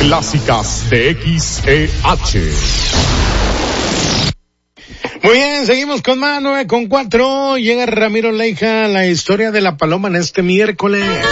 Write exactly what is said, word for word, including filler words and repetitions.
clásicas de X E H. Muy bien, seguimos con más, nueve con cuatro. Llega Ramiro Leija, la historia de la paloma en este miércoles.